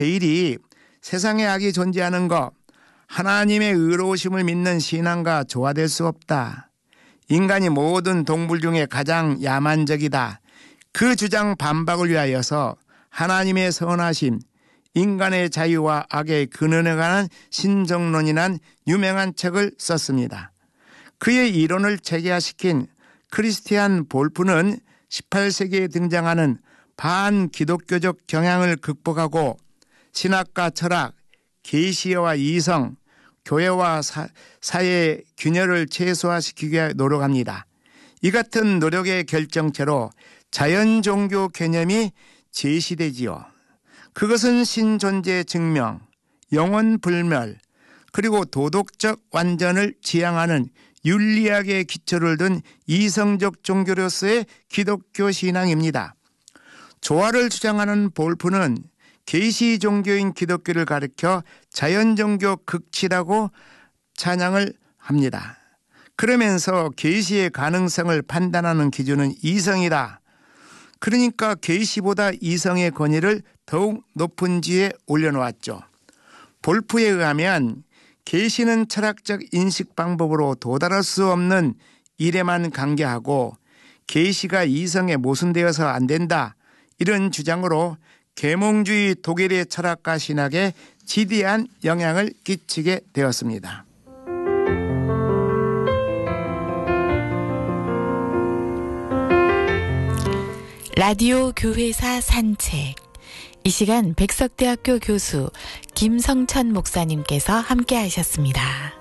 일이 세상에 악이 존재하는 것, 하나님의 의로우심을 믿는 신앙과 조화될 수 없다. 인간이 모든 동물 중에 가장 야만적이다. 그 주장 반박을 위하여서 하나님의 선하심, 인간의 자유와 악의 근원에 관한 신정론이란 유명한 책을 썼습니다. 그의 이론을 체계화시킨 크리스티안 볼프는 18세기에 등장하는 반기독교적 경향을 극복하고 신학과 철학, 계시와 이성, 교회와 사회의 균열을 최소화시키기 위해 노력합니다. 이 같은 노력의 결정체로 자연종교 개념이 제시되지요. 그것은 신존재 증명, 영원불멸, 그리고 도덕적 완전을 지향하는 윤리학의 기초를 둔 이성적 종교로서의 기독교 신앙입니다. 조화를 주장하는 볼프는 계시 종교인 기독교를 가리켜 자연종교 극치라고 찬양을 합니다. 그러면서 계시의 가능성을 판단하는 기준은 이성이다. 그러니까 계시보다 이성의 권위를 더욱 높은 지에 올려놓았죠. 볼프에 의하면 계시는 철학적 인식 방법으로 도달할 수 없는 일에만 관계하고 계시가 이성에 모순되어서 안 된다. 이런 주장으로 계몽주의 독일의 철학과 신학에 지대한 영향을 끼치게 되었습니다. 라디오 교회사 산책. 이 시간 백석대학교 교수 김성천 목사님께서 함께 하셨습니다.